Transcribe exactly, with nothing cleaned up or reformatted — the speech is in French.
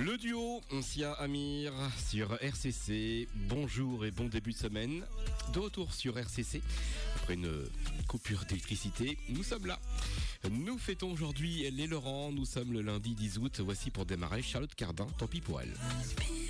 Le duo Sia Amir sur R C C. Bonjour et bon début de semaine. De retour sur R C C après une coupure d'électricité. Nous sommes là. Nous fêtons aujourd'hui les Laurent. Nous sommes le lundi dix août. Voici pour démarrer Charlotte Cardin. Tant pis pour elle.